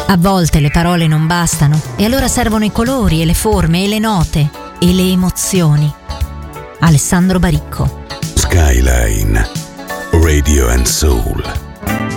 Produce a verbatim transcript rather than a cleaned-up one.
A volte le parole non bastano e allora servono i colori e le forme e le note e le emozioni. Alessandro Baricco. Skyline Radio and Soul.